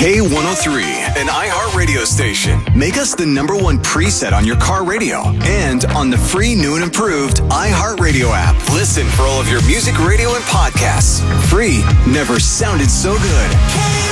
K103, an iHeartRadio station. Make us the number one preset on your car radio and on the free new and improved iHeartRadio app. Listen for all of your music, radio, and podcasts. Free never sounded so good.